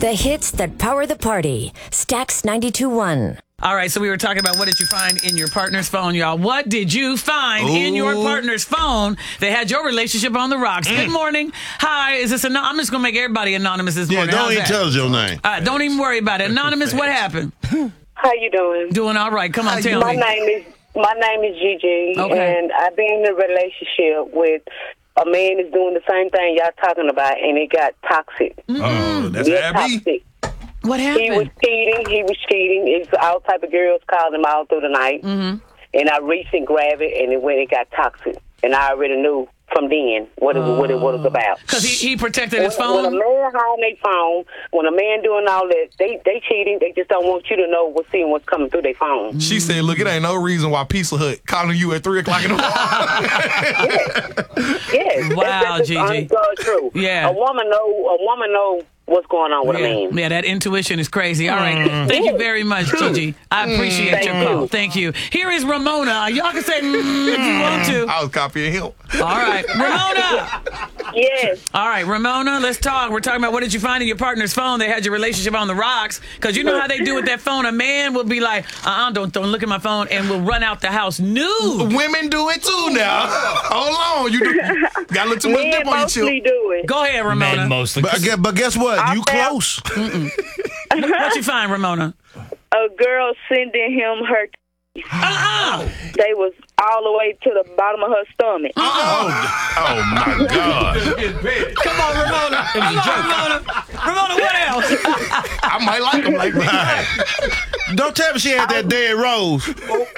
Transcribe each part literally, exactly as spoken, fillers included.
The hits that power the party. Stax ninety-two point one. All right, so we were talking about what did you find in your partner's phone, y'all. What did you find Ooh. in your partner's phone that had your relationship on the rocks? Mm. Good morning. Hi, is this anonymous? I'm just going to make everybody anonymous this yeah, morning. don't How's even that? tell us your name. All right, don't even worry about it. Anonymous, what happened? How you doing? Doing all right. Come on, tell my me. My name is my name is Gigi, okay. and I've been in a relationship with a man that's doing the same thing y'all talking about, and it got toxic. Mm-hmm. Oh, that's yeah, Abby? Toxic. What happened? He was cheating. He was cheating. It's all type of girls called him all through the night. Mm-hmm. And I reached and grabbed it, and it went. It got toxic, and I already knew from then what it, uh, what it was about. Because he, he protected when, his phone? When a man hiding their phone, when a man doing all that, they they cheating. They just don't want you to know what's seeing what's coming through their phone. She said, look, it ain't no reason why Pizza Hut calling you at three o'clock in the morning. yes. yes. Wow, that's, that's Gigi. That's true. Yeah. A woman know, a woman know what's going on with yeah. a man. Yeah, that intuition is crazy. All right. Mm. Thank you very much, Gigi. I appreciate Thank your you. call. Thank you. Here is Ramona. Y'all can say mm, if you want to. I was copying him. All right. Ramona. Yes. All right, Ramona, let's talk. We're talking about what did you find in your partner's phone that had your relationship on the rocks? Because you know how they do with that phone. A man will be like, uh-uh, don't, don't look at my phone, and will run out the house nude. Women do it too now. Hold on. You do, got a little too much Men dip on your mostly chip. do it. Go ahead, Ramona. Men mostly. But, gu- but guess what? I you found- close. What you find, Ramona? A girl sending him her. Uh-uh. They was all the way to the bottom of her stomach. Oh, oh my God. Come on, Ramona. Come on, Ramona. Ramona, what else? I might like him like that. Don't tell me she had that dead rose.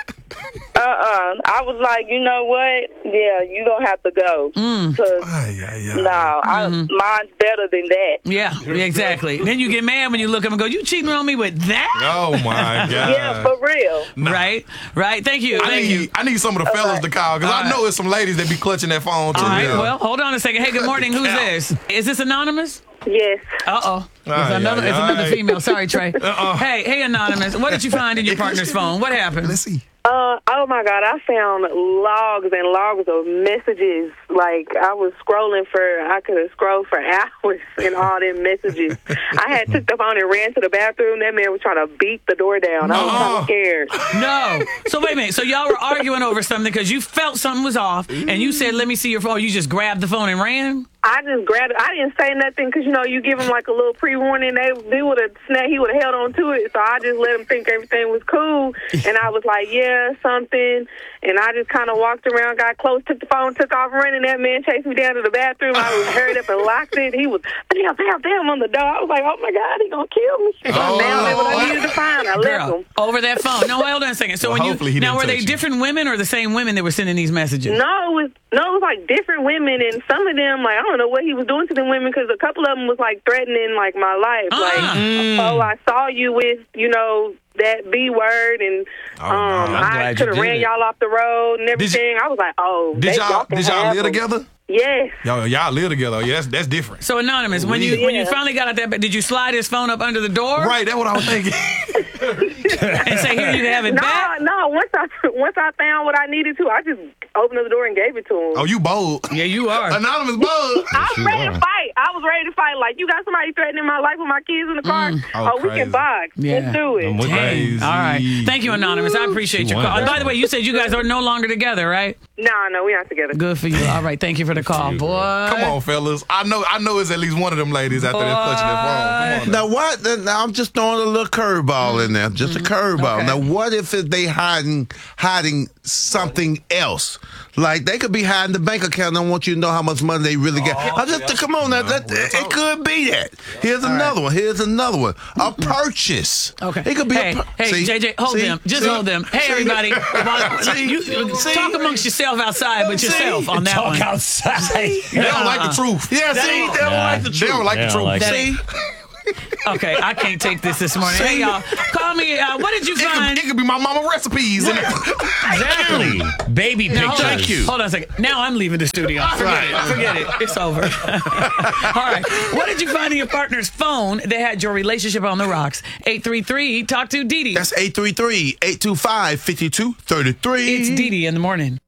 Uh-uh. I was like, you know what? Yeah, you don't have to go. Mm. Cause, Ay, ay, ay. no, I, Mm-hmm. mine's better than that. Yeah, exactly. Then you get mad when you look at him and go, you cheating on me with that? Oh, my God. Yeah, for real. Nah. Right, right. Thank you. I Thank need, you. I need some of the fellas to call, because All I right. know it's some ladies that be clutching that phone too. All right, yeah. well, hold on a second. Hey, good morning. Who's this? Is this Anonymous? Yes. Uh-oh. It's Aye, another, aye, it's another aye. female. Sorry, Trey. Uh-uh. Hey, hey, Anonymous. What did you find in your partner's phone? What happened? Let's see. Uh, oh my God, I found logs and logs of messages. Like, I was scrolling for, I could have scrolled for hours and all them messages. I had took the phone and ran to the bathroom. That man was trying to beat the door down. I was kind of scared. No. So wait a minute. So y'all were arguing over something because you felt something was off, and you said, let me see your phone. You just grabbed the phone and ran? I just grabbed it. I didn't say nothing because, you know, you give him like a little pre-warning. They, they would have snapped. He would have held on to it. So I just let him think everything was cool. And I was like, yeah, something. And I just kind of walked around, got close, took the phone, took off running. That man chased me down to the bathroom. I was hurried up and locked it. He was, bam, bam, bam on the door. I was like, oh, my God, he going to kill me. So Oh, now that's what I Lord. needed to find. I left Girl, him. over that phone. No, hold on a second. So Well, when hopefully you he now didn't were they touch you. different women or the same women that were sending these messages? No, it was no, it was like different women, and some of them, like, I don't know what he was doing to them women, because a couple of them was like threatening, like, my life. Ah. Like, oh, I saw you with, you know, that B word, and Oh, um, no. I'm I glad could you have did ran it. y'all off the road and Did everything. you- I was like, oh, Did they, y'all, can did y'all have live them. together? Yes. Y'all, y'all live together. Yeah, that's, that's different. So Anonymous, when you when you Yeah. finally got out that, did you slide his phone up under the door? Right, that's what I was thinking. And say, here, you can have it No, back? no. Once I once I found what I needed to, I just opened up the door and gave it to him. Oh, you bold. Yeah, you are. Anonymous bold. I was you ready are. to fight. I was ready to fight. Like, you got somebody threatening my life with my kids in the car? Oh, Oh, we crazy. can box. Yeah. Let's do it. I'm with Crazy. All right. Thank you, Anonymous. I appreciate your Wow. call. And by the way, you said you guys are no longer together, right? No, no, we're not together. Good for you. All right. Thank you for the call, boy. Come on, fellas. I know I know it's at least one of them ladies out there that's clutching their phone. Come on. Now what? Now I'm just throwing a little curveball in there, just a curveball. Okay. Now what if it- they hiding hiding something else? Like they could be hiding the bank account. Don't want you to know how much money they really get. I just come on, now, that, it could be that. Here's another one. Here's another one. A purchase. Okay. It could be. Hey, a pur- hey, See? J J, hold See? them. Just See? hold them. Hey, See? everybody. While- See? you, you See? talk amongst yourself outside with See? yourself on that Talk one. outside. They don't like the truth. Yeah, see, they don't Nah. like the They truth. don't like They the don't truth. like That See? Okay, I can't take this this morning. Hey, y'all. Call me. Uh, what did you It could, find? it could be my mama recipes. And Exactly. Baby Now, hold on. pictures. Hold on a second. Now I'm leaving the studio. Forget it. Forget it. It's over. All right. What did you find in your partner's phone that had your relationship on the rocks? eight three three, talk to Dee Dee. That's eight three three, eight two five, five two three three. It's Dee Dee in the morning.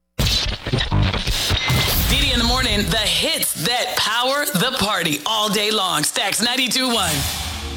Dee Dee in the morning, the hits that power the party all day long. Stax ninety-two point one.